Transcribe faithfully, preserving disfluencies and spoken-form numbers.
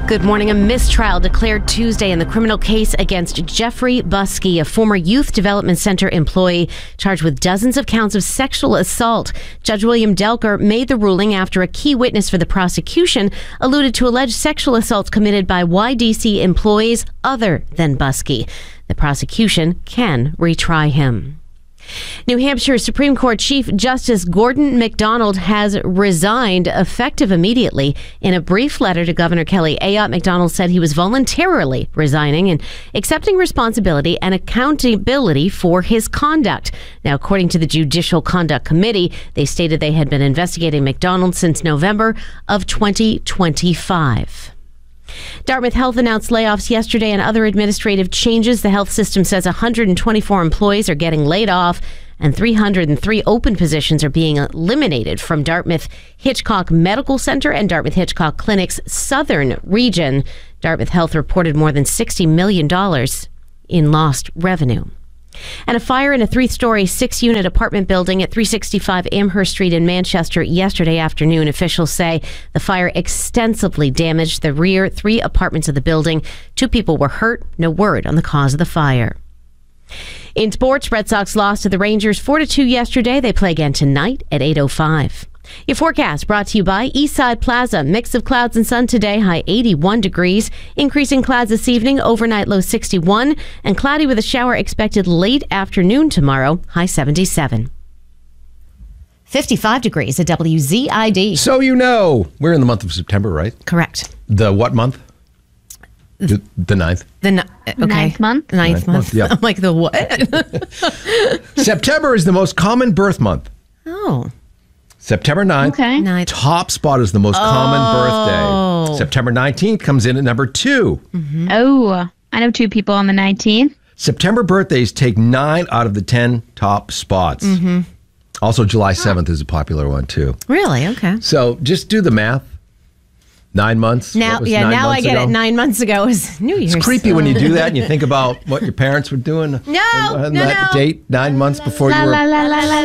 Good morning. A mistrial declared Tuesday in the criminal case against Jeffrey Buskey, a former Youth Development Center employee charged with dozens of counts of sexual assault. Judge William Delker made the ruling after a key witness for the prosecution alluded to alleged sexual assaults committed by Y D C employees other than Buskey. The prosecution can retry him. New Hampshire Supreme Court Chief Justice Gordon MacDonald has resigned effective immediately. In a brief letter to Governor Kelly Ayotte, MacDonald said he was voluntarily resigning and accepting responsibility and accountability for his conduct. Now, according to the Judicial Conduct Committee, they stated they had been investigating MacDonald since November of twenty twenty-five. Dartmouth Health announced layoffs yesterday and other administrative changes. The health system says one hundred twenty-four employees are getting laid off and three hundred three open positions are being eliminated from Dartmouth Hitchcock Medical Center and Dartmouth Hitchcock Clinic's southern region. Dartmouth Health reported more than sixty million dollars in lost revenue. And a fire in a three-story, six-unit apartment building at three sixty-five Amherst Street in Manchester yesterday afternoon. Officials say the fire extensively damaged the rear three apartments of the building. Two people were hurt. No word on the cause of the fire. In sports, Red Sox lost to the Rangers four to two yesterday. They play again tonight at eight oh five. Your forecast brought to you by Eastside Plaza. Mix of clouds and sun today, high eighty-one degrees. Increasing clouds this evening, overnight low sixty-one. And cloudy with a shower expected late afternoon tomorrow, high seventy-seven. fifty-five degrees at W Z I D. So you know, we're in the month of September, right? Correct. The what month? The, the ninth. The ni- okay. Ninth month? Ninth, Ninth month. month, yeah. I'm like, the what? September is the most common birth month. Oh. September ninth. Okay. Ninth. Top spot is the most Oh. common birthday. September nineteenth comes in at number two. Mm-hmm. Oh, I know two people on the nineteenth. September birthdays take nine out of the ten top spots. Mm-hmm. Also, July seventh is a popular one, too. Really? Okay. So just do the math. Nine months. Now, What was yeah, nine now I months get ago? it. Nine months ago was New Year's. It's creepy when you do that and you think about what your parents were doing. No, on no, that no. date nine months before La you were la la la la.